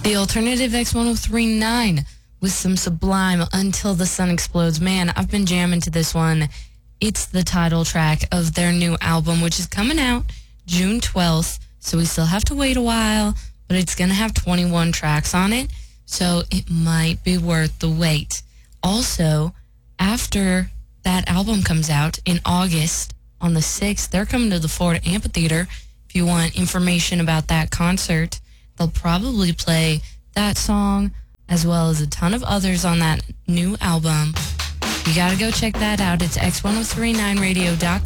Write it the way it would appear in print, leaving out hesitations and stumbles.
The alternative X1039 with some Sublime, Until the Sun Explodes. Man, I've been jamming to this one. It's the title track of their new album, which is coming out June 12th. So we still have to wait a while, but it's going to have 21 tracks on it. So it might be worth the wait. Also, after that album comes out in August on the 6th, they're coming to the Florida Amphitheater. If you want information about that concert, they'll probably play that song as well as a ton of others on that new album. You got to go check that out. It's x1039radio.com.